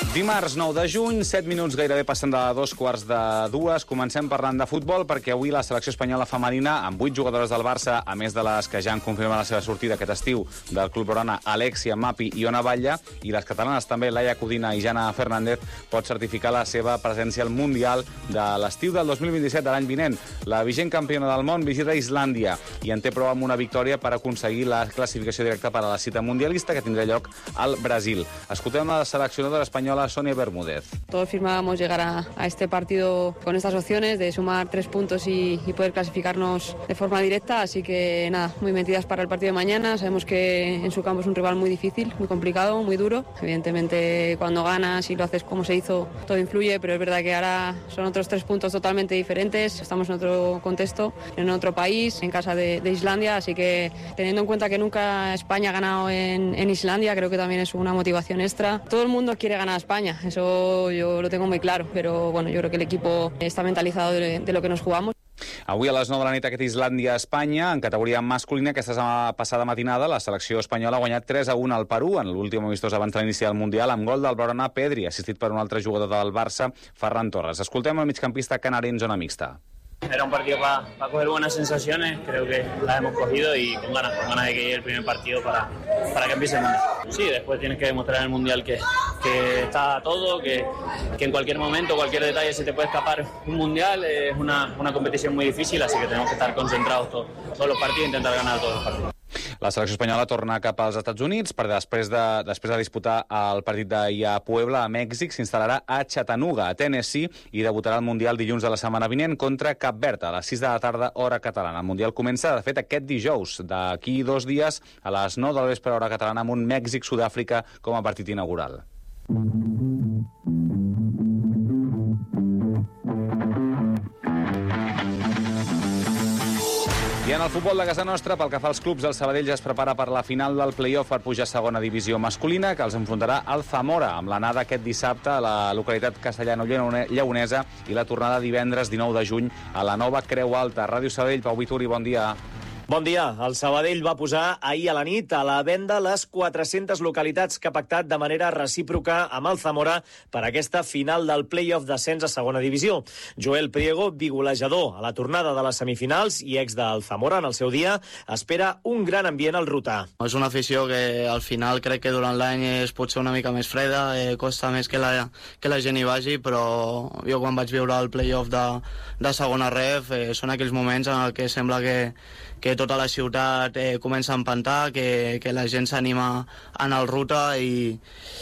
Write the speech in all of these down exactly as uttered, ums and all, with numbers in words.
Dimarts nou de juny, set minuts gairebé passant de dos quarts de dues. Comencem parlant de futbol perquè avui la selecció espanyola femenina, amb vuit jugadores del Barça, a més de les que ja han confirmat la seva sortida aquest estiu del Club Blaugrana, Alexia, Mapi i Ona Batlle, i les catalanes també, Laia Codina i Jana Fernández, pot certificar la seva presència al Mundial de l'estiu del dos mil vint-i-set, de l'any vinent. La vigent campiona del món visita Islàndia i en té prou amb una victòria per aconseguir la classificació directa per a la cita mundialista que tindrà lloc al Brasil. Escoltem la seleccionadora espanyola Sonia Bermúdez. Todos firmábamos llegar a, a este partido con estas opciones de sumar tres puntos y, y poder clasificarnos de forma directa, así que nada, muy metidas para el partido de mañana. Sabemos que en su campo es un rival muy difícil, muy complicado, muy duro. Evidentemente cuando ganas y lo haces como se hizo, todo influye, pero es verdad que ahora son otros tres puntos totalmente diferentes. Estamos en otro contexto, en otro país, en casa de, de Islandia, así que teniendo en cuenta que nunca España ha ganado en, en Islandia, creo que también es una motivación extra. Todo el mundo quiere ganar a España, eso yo lo tengo muy claro, pero bueno, yo creo que el equipo está mentalizado de, de lo que nos jugamos. Avui a les nou de la nit aquest Islàndia-Espanya, en categoria masculina, aquesta passada matinada, la selecció espanyola ha guanyat tres a un al Perú, en l'últim amistós abans de l'inici del Mundial, amb gol del Blaugrana Pedri, assistit per un altre jugador del Barça, Ferran Torres. Escoltem el migcampista canari en zona mixta. Era un partido para pa coger buenas sensaciones, creo que las hemos cogido y con ganas, con ganas de que llegue el primer partido para, para que empiece el Mundial. Sí, después tienes que demostrar en el Mundial que, que está todo, que, que en cualquier momento, cualquier detalle se te puede escapar un Mundial, es una, una competición muy difícil, así que tenemos que estar concentrados todos, todos los partidos e intentar ganar todos los partidos. La selecció espanyola torna cap als Estats Units per després de, després de disputar el partit d'ahir a Puebla, a Mèxic, s'instal·larà a Chattanooga, a Tennessee, i debutarà al Mundial dilluns de la setmana vinent contra Cap Verd, a les sis de la tarda, hora catalana. El Mundial comença, de fet, aquest dijous, d'aquí dos dies, a les nou de la vespre, hora catalana, amb un Mèxic-Sud-àfrica com a partit inaugural. I en el futbol de casa nostra, pel que fa als clubs, el Sabadell ja es prepara per la final del play-off per pujar a segona divisió masculina, que els enfrontarà al Zamora, amb l'anada aquest dissabte a la localitat castellano-lleonesa i la tornada divendres dinou de juny a la nova Creu Alta. Ràdio Sabadell, Pau Vituri, bon dia. Bon dia. El Sabadell va posar ahir a la nit a la venda les quatre-centes localitats que ha pactat de manera recíproca amb el Zamora per aquesta final del play-off d'ascens a segona divisió. Joel Priego, bigolejador a la tornada de les semifinals i ex del Zamora en el seu dia, espera un gran ambient al Rotà. És una afició que al final crec que durant l'any és potser una mica més freda, eh, costa més que la, que la gent hi vagi, però jo quan vaig viure el play-off de, de segona ref eh, són aquells moments en què sembla que, que tota la ciutat eh, comença a empantar, que, que la gent s'anima a anar al Ruta i,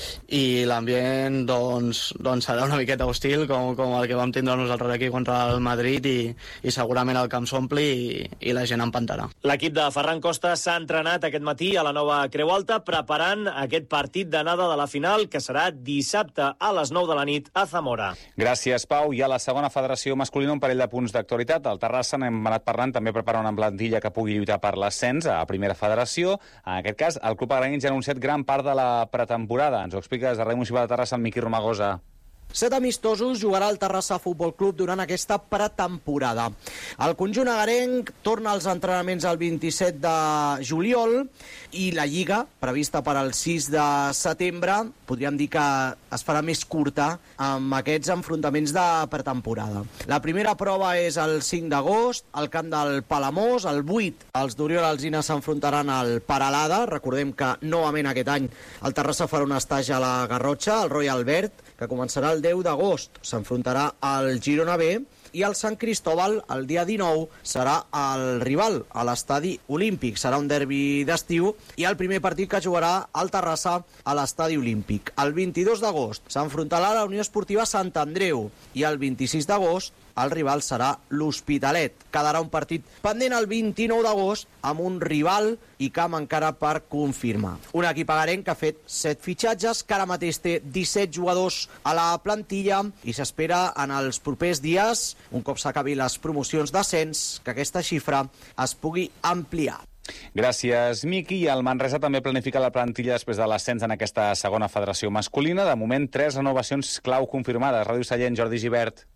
i l'ambient doncs, doncs serà una miqueta hostil com, com el que vam tindre nosaltres aquí contra el Madrid i, i segurament el camp s'ompli i, i la gent empantarà. L'equip de Ferran Costa s'ha entrenat aquest matí a la nova Creu Alta preparant aquest partit d'anada de la final que serà dissabte a les nou de la nit a Zamora. Gràcies, Pau. I a la segona federació masculina un parell de punts d'actualitat. Al Terrassa n'hem anat parlant, també prepara una plantilla que pugui lluitar per l'ascens a primera federació. En aquest cas, el club agranenc ja ha anunciat gran part de la pretemporada. Ens ho expliques a Ràdio Municipal de Terrassa, amb Miqui Romagosa. Set amistosos jugarà el Terrassa Futbol Club durant aquesta pretemporada. El conjunt agarenc torna als entrenaments el vint-i-set de juliol i la Lliga, prevista per al sis de setembre, podríem dir que es farà més curta amb aquests enfrontaments de pretemporada. La primera prova és el cinc d'agost, al camp del Palamós. El vuit, els d'Oriol Alzina s'enfrontaran al Paralada. Recordem que novament aquest any el Terrassa farà un estatge a la Garrotxa, el Roy Albert, que començarà el deu d'agost. S'enfrontarà al Girona B i el Sant Cristóbal el dia dinou serà el rival a l'estadi Olímpic. Serà un derbi d'estiu i el primer partit que jugarà el Terrassa a l'estadi Olímpic. El vint-i-dos d'agost s'enfrontarà la Unió Esportiva Sant Andreu i el vint-i-sis d'agost el rival serà l'Hospitalet. Quedarà un partit pendent el vint-i-nou d'agost amb un rival i camp encara per confirmar. Un equip agarenc que ha fet set fitxatges, que ara mateix té disset jugadors a la plantilla i s'espera en els propers dies, un cop s'acabi les promocions d'ascens, que aquesta xifra es pugui ampliar. Gràcies, Miqui. I el Manresa també planifica la plantilla després de l'ascens en aquesta segona federació masculina. De moment, tres renovacions clau confirmades. Ràdio Sallent, Jordi Gibert.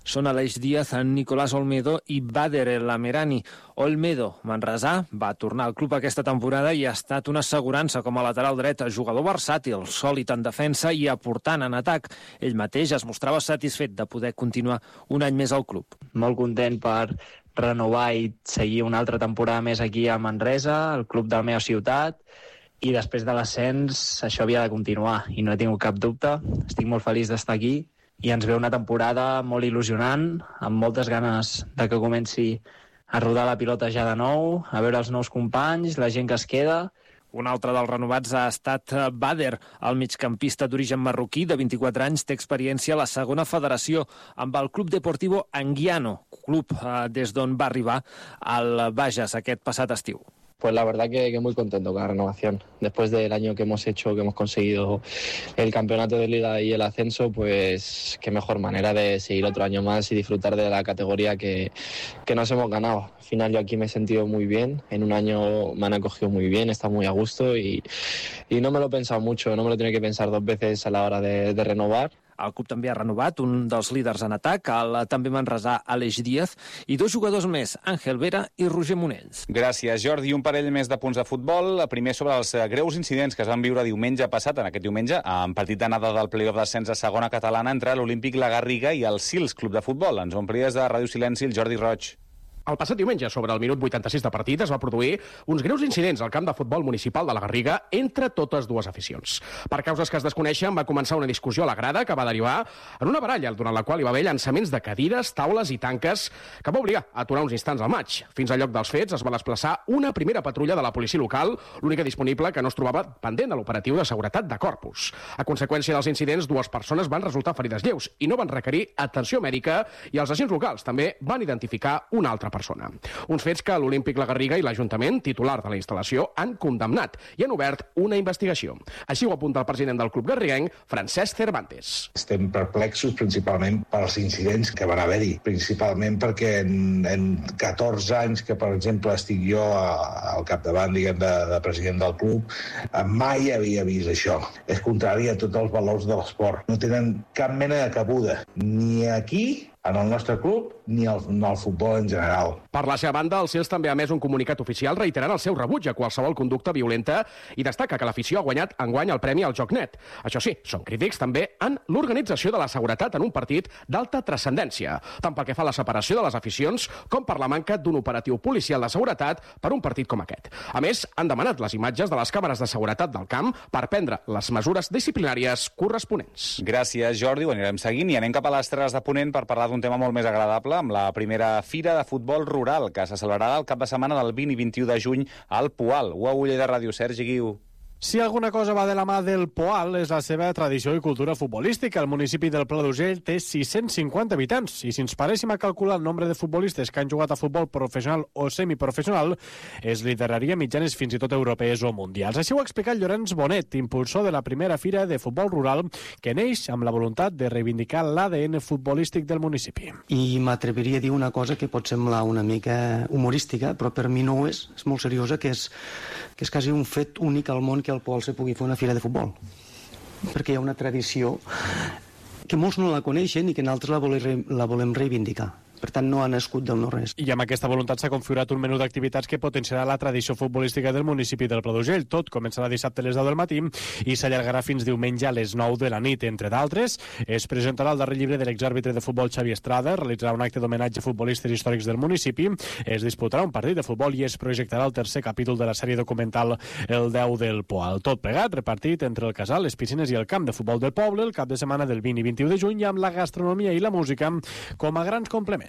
són Aleix Díaz, Nicolás Olmedo i Bader Lamerani. Olmedo, manresà, va tornar al club aquesta temporada i ha estat una assegurança com a lateral dret, jugador versàtil, sòlid en defensa i aportant en atac. Ell mateix es mostrava satisfet de poder continuar un any més al club. Molt content per renovar i seguir una altra temporada més aquí a Manresa, el club de la meva ciutat, i després de l'ascens això havia de continuar i no he tingut cap dubte. Estic molt feliç d'estar aquí i ens ve una temporada molt il·lusionant, amb moltes ganes de que comenci a rodar la pilota ja de nou, a veure els nous companys, la gent que es queda. Un altre dels renovats ha estat Bader, el migcampista d'origen marroquí de vint-i-quatre anys, té experiència a la segona federació amb el Club Deportivo Anguiano, club eh, des d'on va arribar al Bages aquest passat estiu. Pues la verdad que, que muy contento con la renovación. Después del año que hemos hecho, que hemos conseguido el campeonato de liga y el ascenso, pues qué mejor manera de seguir otro año más y disfrutar de la categoría que, que nos hemos ganado. Al final yo aquí me he sentido muy bien, en un año me han acogido muy bien, he estado muy a gusto y, y no me lo he pensado mucho, no me lo he tenido que pensar dos veces a la hora de, de renovar. El club també ha renovat un dels líders en atac, el també manresà Aleix Díaz, i dos jugadors més, Àngel Vera i Roger Monells. Gràcies, Jordi. Un parell més de punts de futbol. Primer sobre els greus incidents que es van viure diumenge passat, en aquest diumenge, en partit d'anada del play-off d'ascens a segona catalana entre l'Olímpic La Garriga i el Sils Club de Futbol. Ens omplies de Ràdio Silenci el Jordi Roig. El passat diumenge, sobre el minut vuitanta-sis de partit, es va produir uns greus incidents al camp de futbol municipal de la Garriga entre totes dues aficions. Per causes que es desconeixen, va començar una discussió a la grada que va derivar en una baralla, durant la qual hi va haver llançaments de cadires, taules i tanques que va obligar a aturar uns instants al maig. Fins al lloc dels fets es va desplaçar una primera patrulla de la policia local, l'única disponible que no es trobava pendent de l'operatiu de seguretat de Corpus. A conseqüència dels incidents, dues persones van resultar ferides lleus i no van requerir atenció mèdica i els agents locals també van identificar una altra persona. persona. Uns fets que l'Olímpic La Garriga i l'Ajuntament, titular de la instal·lació, han condemnat i han obert una investigació. Així ho apunta el president del club garriguenc, Francesc Cervantes. Estem perplexos principalment pels incidents que van haver-hi, principalment perquè en, en catorze anys que, per exemple, estic jo al capdavant, diguem, de, de president del club, mai havia vist això. És contrari a tots els valors de l'esport. No tenen cap mena de cabuda, ni aquí, en el nostre club, ni al, ni al futbol en general. Per la seva banda, el Sils també ha emès un comunicat oficial reiterant el seu rebuig a qualsevol conducta violenta i destaca que l'afició ha guanyat enguany el premi al Joc Net. Això sí, són crítics també en l'organització de la seguretat en un partit d'alta transcendència, tant pel que fa a la separació de les aficions com per la manca d'un operatiu policial de seguretat per un partit com aquest. A més, han demanat les imatges de les càmeres de seguretat del camp per prendre les mesures disciplinàries corresponents. Gràcies, Jordi. Ho anirem seguint i anem cap a les Terres de Ponent per parlar d'un tema molt més agradable, amb la primera fira de futbol rural, que se celebrarà el cap de setmana del vint i vint-i-u de juny al Poal. Ho a Uller de Ràdio, Sergi Guiu. Si alguna cosa va de la mà del Poal és la seva tradició i cultura futbolística. El municipi del Pla d'Urgell té sis-cents cinquanta habitants i si ens paréssim a calcular el nombre de futbolistes que han jugat a futbol professional o semiprofessional, es lideraria mitjanes fins i tot europees o mundials. Així ho ha explicat Llorenç Bonet, impulsor de la primera fira de futbol rural, que neix amb la voluntat de reivindicar l'A D N futbolístic del municipi. I m'atreviria a dir una cosa que pot semblar una mica humorística, però per mi no ho és, és molt seriosa, que és, que és quasi un fet únic al món que al Poal se pugui fer una fira de futbol, perquè hi ha una tradició que molts no la coneixen i que nosaltres la volem, la volem reivindicar. Per tant, no ha nascut del no-res. I amb aquesta voluntat s'ha configurat un menú d'activitats que potenciarà la tradició futbolística del municipi del Pla d'Urgell. Tot començarà dissabte a les deu del matí i s'allargarà fins diumenge a les nou de la nit. Entre d'altres, es presentarà el darrer llibre de l'exàrbitre de futbol Xavi Estrada, realitzarà un acte d'homenatge a futbolistes històrics del municipi, es disputarà un partit de futbol i es projectarà el tercer capítol de la sèrie documental El deu del Poal. Tot plegat, repartit entre el casal, les piscines i el camp de futbol del poble, el cap de setmana del vint i vint-i-u de juny, amb la gastronomia i la música com a grans complements.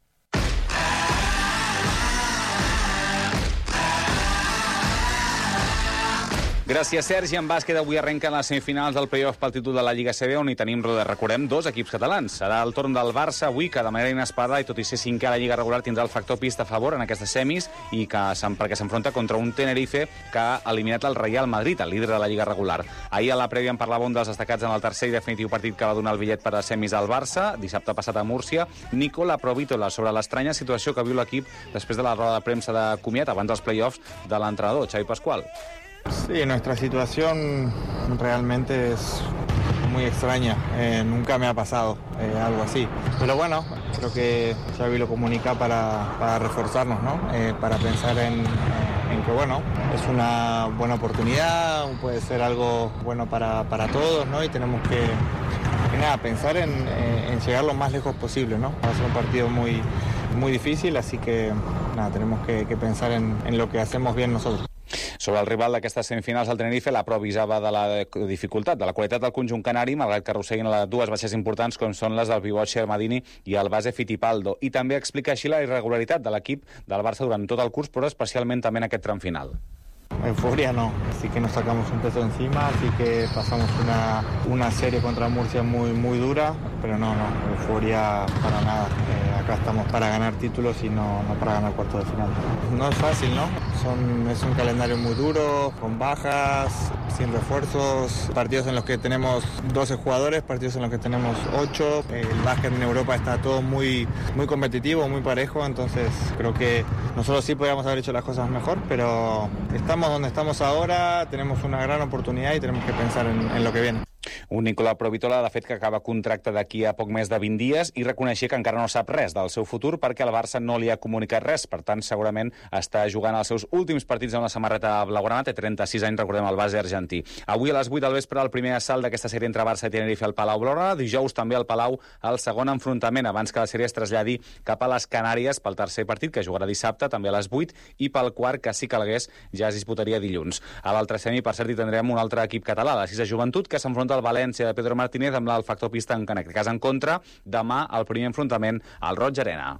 Gràcies, Sergi. En bàsquet avui arrenquen les semifinals del play-off pel títol de la Lliga C B, on hi tenim, recordem, dos equips catalans. Serà el torn del Barça avui, que de manera inesperada, i tot i ser cinquè a la Lliga regular, tindrà el factor pista a favor en aquestes semis, i que perquè s'enfronta contra un Tenerife que ha eliminat el Real Madrid, el líder de la Lliga regular. Ahir a la prèvia en parlàvem dels destacats en el tercer i definitiu partit que va donar el bitllet per a semis al Barça, dissabte passat a Múrcia, Nicola Provítola, sobre l'estranya situació que viu l'equip després de la roda de premsa de comiat abans dels play-offs de l'entrenador, Xavi Pascual. Sí, nuestra situación realmente es muy extraña. Eh, nunca me ha pasado eh, algo así. Pero bueno, creo que Xavi lo comunica para, para reforzarnos, ¿no? Eh, para pensar en, en que, bueno, es una buena oportunidad, puede ser algo bueno para, para todos, ¿no? Y tenemos que, que nada, pensar en, en llegar lo más lejos posible, ¿no? Va a ser un partido muy, muy difícil, así que nada, tenemos que, que pensar en, en lo que hacemos bien nosotros. Sobre el rival d'aquestes semifinals, el Tenerife, la Pro avisava de la dificultat, de la qualitat del conjunt canari, malgrat que arrosseguin les dues baixes importants com són les del pivot Shermadini i el base Fittipaldo. I també explica així la irregularitat de l'equip del Barça durant tot el curs, però especialment també en aquest tram final. Euforia no, sí que nos sacamos un peso encima, sí que pasamos una, una serie contra Murcia muy, muy dura, pero no, no, euforia para nada. Eh, acá estamos para ganar títulos y no, no para ganar cuartos de final. No es fácil, ¿no? Son, es un calendario muy duro, con bajas, sin refuerzos, partidos en los que tenemos doce jugadores, partidos en los que tenemos ocho. El básquet en Europa está todo muy, muy competitivo, muy parejo, entonces creo que nosotros sí podríamos haber hecho las cosas mejor, pero estamos donde estamos ahora, tenemos una gran oportunidad y tenemos que pensar en, en lo que viene. Un Nicola Provitola, de fet, que acaba contracte d'aquí a poc més de vint dies i reconeixia que encara no sap res del seu futur perquè el Barça no li ha comunicat res. Per tant, segurament està jugant els seus últims partits amb la samarreta blaugrana. Té trenta-sis anys, recordem, el base argentí. Avui a les vuit del vespre el primer assalt d'aquesta sèrie entre Barça i Tenerife al Palau Blaugrana. Dijous també al Palau el segon enfrontament abans que la sèrie es traslladi cap a les Canàries pel tercer partit, que jugarà dissabte, també a les vuit, i pel quart, que si calgués, ja es disputaria dilluns. A l'altre semi, per cert, hi tindrem un altre equip català, la Sisa Joventut, que s'enfronta al València de Pedro Martínez amb el factor pista en aquest cas en contra. Demà el primer enfrontament al Roig Arena.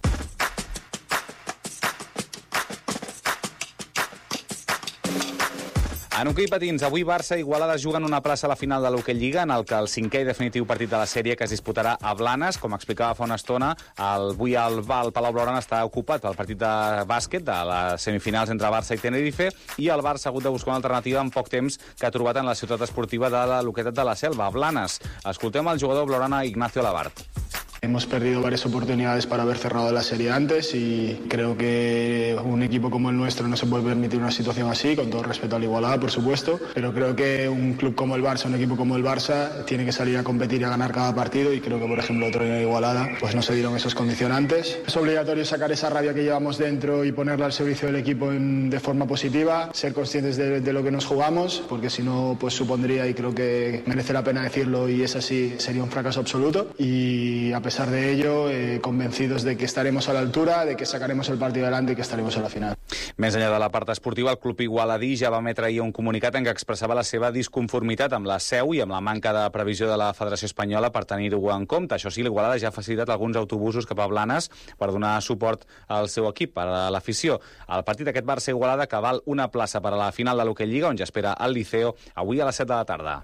En hoquei patins, avui Barça i Igualada juguen una plaça a la final de l'Hockey Lliga, en el que el cinquè i definitiu partit de la sèrie que es disputarà a Blanes, com explicava fa una estona, avui el, el Palau Blaugrana està ocupat pel partit de bàsquet de les semifinals entre Barça i Tenerife, i el Barça ha hagut de buscar una alternativa en poc temps que ha trobat en la ciutat esportiva de la localitat de la Selva, a Blanes. Escoltem el jugador blaugrana Ignacio Labart. Hemos perdido varias oportunidades para haber cerrado la serie antes y creo que un equipo como el nuestro no se puede permitir una situación así, con todo respeto al Igualada, por supuesto, pero creo que un club como el Barça, un equipo como el Barça, tiene que salir a competir y a ganar cada partido y creo que, por ejemplo, otro día en Igualada pues no se dieron esos condicionantes. Es obligatorio sacar esa rabia que llevamos dentro y ponerla al servicio del equipo en, de forma positiva, ser conscientes de, de lo que nos jugamos, porque si no, pues supondría, y creo que merece la pena decirlo, y es así, sería un fracaso absoluto, y a pesar A pesar de ello, eh, convencidos de que estaremos a la altura, de que sacaremos el partido adelante y que estaremos a la final. Més enllà de la part esportiva, el club igualadí ja va emetre ahir un comunicat en què expressava la seva disconformitat amb la seu i amb la manca de previsió de la Federació Espanyola per tenir-ho en compte. Això sí, l'Igualada ja ha facilitat alguns autobusos cap a Blanes per donar suport al seu equip, per a l'afició. El partit d'aquest Barça-Igualada, que val una plaça per a la final de l'Hockey Lliga, on ja espera el Liceo, avui a les set de la tarda.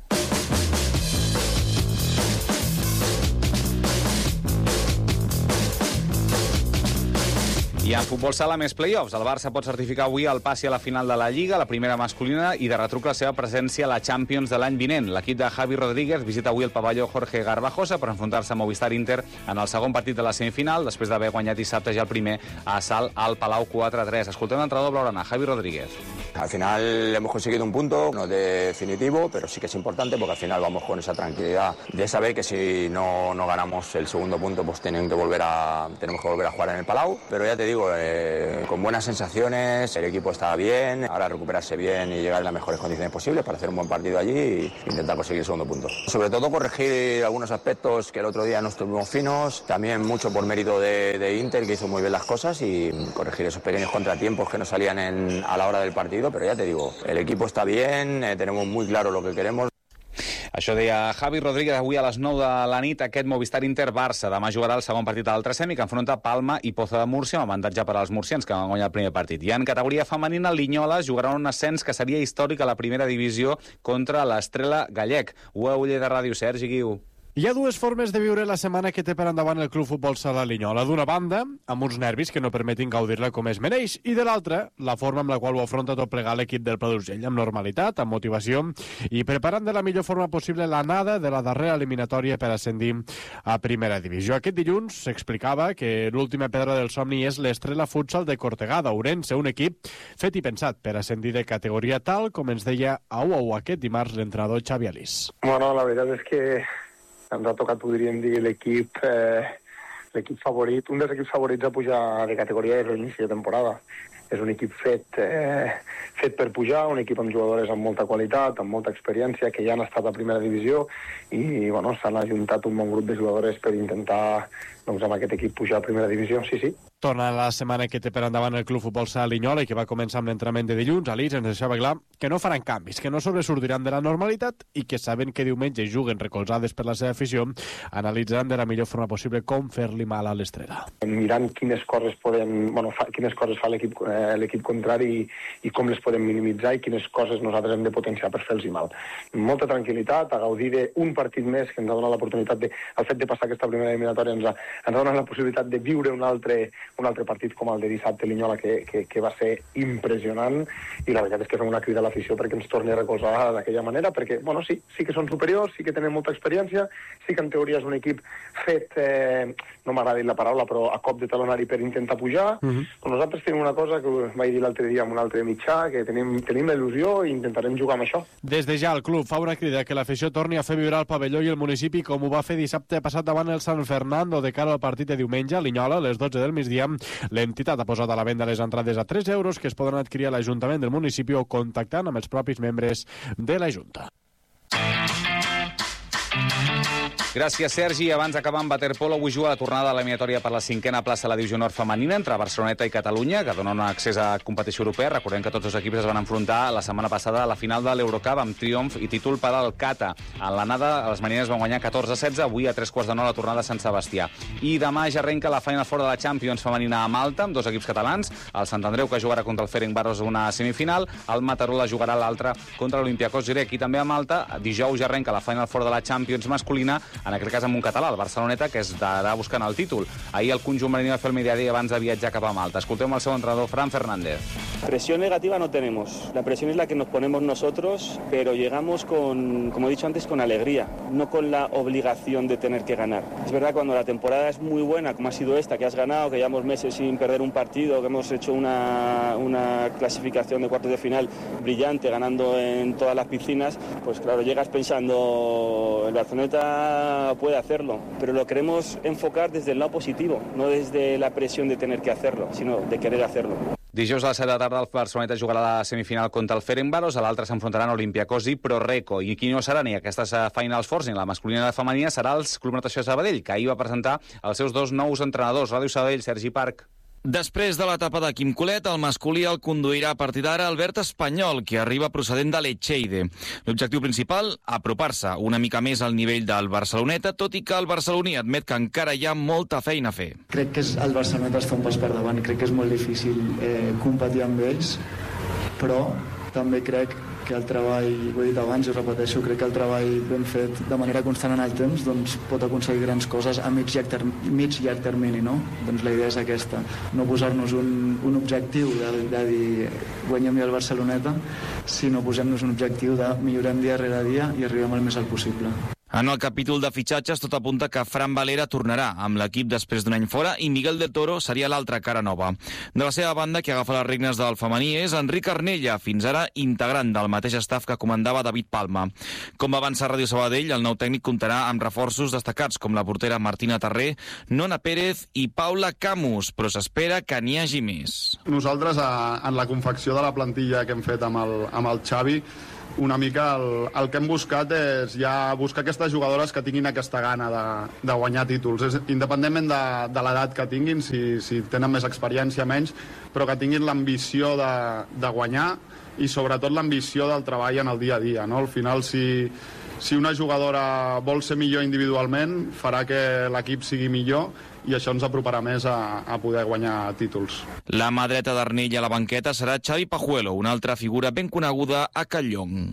I en futbol sala més play-offs. El Barça pot certificar avui el passi a la final de la Lliga, la primera masculina, i de retruc la seva presència a la Champions de l'any vinent. L'equip de Javi Rodríguez visita avui el pavelló Jorge Garbajosa per enfrontar-se a Movistar Inter en el segon partit de la semifinal, després d'haver guanyat dissabte ja el primer assalt al Palau quatre a tres. Escoltem l'entrenador blaugrana, Javi Rodríguez. Al final hemos conseguido un punto, no definitivo, pero sí que es importante porque al final vamos con esa tranquilidad de saber que si no, no ganamos el segundo punto, pues tienen que volver a, tenemos que volver a jugar en el Palau. Pero ya te digo, eh, con buenas sensaciones, el equipo está bien, ahora recuperarse bien y llegar en las mejores condiciones posibles para hacer un buen partido allí e intentar conseguir el segundo punto. Sobre todo corregir algunos aspectos que el otro día no estuvimos finos, también mucho por mérito de, de Inter, que hizo muy bien las cosas, y corregir esos pequeños contratiempos que nos salían en, a la hora del partido. Pero ya te digo, el equipo está bien, eh, tenemos muy claro lo que queremos. Això deia Javi Rodríguez avui a les nou de la nit, aquest Movistar Inter-Barça. Demà jugarà el segon partit de l'altre semi, que enfronta Palma i Pozo de Múrcia, amb avantatge per als murcians, que van guanyar el primer partit. I en categoria femenina, el Linyoles jugarà un ascens que seria històric a la primera divisió contra l'Estrela Gallec. Ho heu llet de ràdio, Sergi Guiu. Hi ha dues formes de viure la setmana que té per endavant el Club Futbol Sala Linyola. D'una banda, amb uns nervis que no permetin gaudir-la com es mereix, i de l'altra, la forma amb la qual ho afronta tot plegar l'equip del Pla d'Urgell, amb normalitat, amb motivació i preparant de la millor forma possible l'anada de la darrera eliminatòria per ascendir a primera divisió. Aquest dilluns s'explicava que l'última pedra del somni és l'Estrela Futsal de Cortegada, Ourense, un equip fet i pensat per ascendir de categoria, tal com ens deia au au aquest dimarts l'entrenador Xavi Alís. Bueno, la veritat és que ens ha tocat, podríem dir, l'equip eh, l'equip favorit, un dels equips favorits a pujar de categoria des de l'inici de temporada. És un equip fet, eh, fet per pujar, un equip amb jugadores amb molta qualitat, amb molta experiència, que ja han estat a primera divisió i bueno, s'han ajuntat un bon grup de jugadores per intentar doncs, amb aquest equip pujar a primera divisió, sí, sí. Torna la setmana que té per endavant el Club Futbol Sala Linyola i que va començar amb l'entrenament de dilluns. A l'I ens deixava clar que no faran canvis, que no sobresortiran de la normalitat i que saben que diumenge juguen recolzades per la seva afició, analitzaran de la millor forma possible com fer-li mal a l'estrella. Mirant quines coses poden, bueno, fa, quines coses fa l'equip eh, l'equip contrari i, i com les podem minimitzar i quines coses nosaltres hem de potenciar per fer-los mal. Molta tranquil·litat, a gaudir d'un partit més que ens ha donat l'oportunitat de, el fet de passar aquesta primera eliminatòria ens ha, ens ha donat la possibilitat de viure un altre, un altre partit com el de dissabte a Linyola que, que, que va ser impressionant i la veritat és que fem una crida a l'afició perquè ens torni a recolzar d'aquella manera perquè, bueno, sí, sí que són superiors, sí que tenen molta experiència, sí que en teoria és un equip fet, eh, no m'agrada dir la paraula, però a cop de talonari per intentar pujar. Uh-huh. Però nosaltres tenim una cosa que vaig dir l'altre dia amb un altre mitjà, que tenim, tenim la il·lusió i intentarem jugar amb això. Des de ja el club fa una crida que l'afició torni a fer vibrar el pavelló i el municipi com ho va fer dissabte passat davant el San Fernando de cara al partit de diumenge a Linyola a les dotze del migdia. L'entitat ha posat a la venda les entrades a tres euros que es poden adquirir a l'Ajuntament del municipi o contactant amb els propis membres de la Junta. Gràcies, Sergi. Abans d'acabar amb waterpolo, avui juga la tornada de l'eliminatòria per la cinquena plaça a la Divisió Nord femenina entre Barceloneta i Catalunya, que dona un accés a competició europea. Recordem que tots els equips es van enfrontar la setmana passada a la final de l'Eurocup amb triomf i títol per al Cata. En l'anada, les mariners van guanyar catorze a setze, avui a tres quarts de nou la tornada a Sant Sebastià. I demà ja arrenca la Final Four de la Champions femenina a Malta, amb dos equips catalans. El Sant Andreu, que jugarà contra el Ferencváros una semifinal. El Mataró la jugarà l'altra contra l'Olympiacos Girec. I també a Malta, dijous ja arrenca la Final Four de la Champions masculina, en aquest cas amb un català, el Barceloneta, que estarà buscant el títol. Ahir el conjunt mariní va fer el mediodía abans de viatjar cap a Malta. Escoltem el seu entrenador, Fran Fernández. Presión negativa no tenemos. La presión es la que nos ponemos nosotros, pero llegamos con, como he dicho antes, con alegría, no con la obligación de tener que ganar. Es verdad, cuando la temporada es muy buena, como ha sido esta, que has ganado, que llevamos meses sin perder un partido, que hemos hecho una, una clasificación de cuartos de final brillante, ganando en todas las piscinas, pues claro, llegas pensando, el Barceloneta puede hacerlo, pero lo queremos enfocar desde el lado positivo, no desde la presión de tener que hacerlo, sino de querer hacerlo. Dijous a les set de la tarda el Barceloneta jugarà la semifinal contra el Ferencváros, a l'altre s'enfrontaran Olympiacos i Proreco. I qui no serà ni aquestes Finals Fours, ni la masculina ni la femenina, serà el Club Natació de Sabadell, que ahir va presentar els seus dos nous entrenadors. Ràdio Sabadell, Sergi Parc. Després de l'etapa de Quim Colet, el masculí el conduirà a partir d'ara Albert Espanyol, que arriba procedent de l'Etxeide. L'objectiu principal, apropar-se una mica més al nivell del Barceloneta, tot i que el barceloní admet que encara hi ha molta feina a fer. Crec que el Barceloneta està un pas per davant, crec que és molt difícil eh, competir amb ells, però també crec que el treball, ho he dit abans i ho repeteixo, crec que el treball ben fet de manera constant en el temps doncs, pot aconseguir grans coses a mig llarg, term mig llarg termini, no? Doncs la idea és aquesta, no posar-nos un, un objectiu de, de dir guanyem ja el Barceloneta, sinó posem-nos un objectiu de millorem dia rere dia i arribem al més alt possible. En el capítol de fitxatges, tot apunta que Fran Valera tornarà amb l'equip després d'un any fora i Miguel del Toro seria l'altra cara nova. De la seva banda, qui agafa les regnes del femení és Enric Arnella, fins ara integrant del mateix staff que comandava David Palma. Com va avançar Ràdio Sabadell, el nou tècnic comptarà amb reforços destacats com la portera Martina Tarré, Nona Pérez i Paula Camus, però s'espera que n'hi hagi més. Nosaltres, en la confecció de la plantilla que hem fet amb el, amb el Xavi, una mica el, el que hem buscat és ja buscar aquestes jugadores que tinguin aquesta gana de, de guanyar títols, és, independentment de, de l'edat que tinguin, si, si tenen més experiència, menys, però que tinguin l'ambició de, de guanyar i sobretot l'ambició del treball en el dia a dia, no? Al final, si, si una jugadora vol ser millor individualment, farà que l'equip sigui millor i això ens aproparà més a, a poder guanyar títols. La mà dreta d'Arnell a la banqueta serà Xavi Pajuelo, una altra figura ben coneguda a Callong.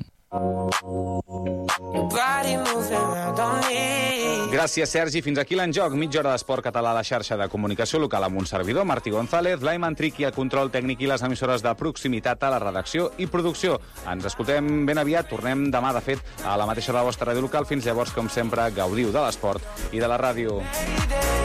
Gràcies, Sergi. Fins aquí l'enjoc. Mitja hora d'esport català a la xarxa de comunicació local amb un servidor, Martí González, Laiman Triqui, el control tècnic i les emissores de proximitat a la redacció i producció. Ens escoltem ben aviat. Tornem demà, de fet, a la mateixa hora de la vostra ràdio local. Fins llavors, com sempre, gaudiu de l'esport i de la ràdio.